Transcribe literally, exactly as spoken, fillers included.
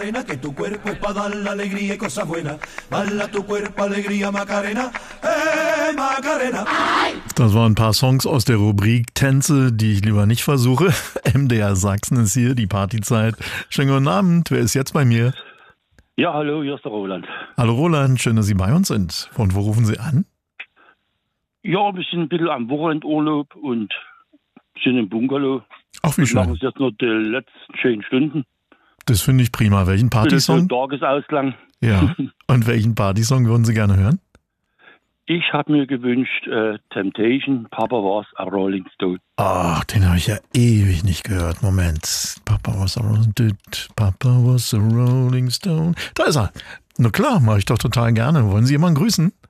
Que tu cuerpo es para dar la alegría y cosas buenas. Bala tu cuerpo, alegría, Macarena. Hey, Macarena. Das waren ein paar Songs aus der Rubrik Tänze, die ich lieber nicht versuche. M D R Sachsen ist hier, die Partyzeit. Schönen guten Abend, wer ist jetzt bei mir? Ja, hallo, hier ist der Roland. Hallo Roland, schön, dass Sie bei uns sind. Von wo rufen Sie an? Ja, wir sind ein bisschen am Wochenendurlaub und sind im Bungalow. Ach, wie Wir schön. machen jetzt noch die letzten schönen Stunden. Das finde ich prima. Welchen Partysong? So Tagesausklang. Ja. Und welchen Partysong würden Sie gerne hören? Ich habe mir gewünscht, äh, Temptation, Papa was a Rolling Stone. Ach, den habe ich ja ewig nicht gehört. Moment. Papa was a Rolling Stone. Papa was a Rolling Stone. Da ist er. Na klar, mache ich doch total gerne. Wollen Sie jemanden grüßen?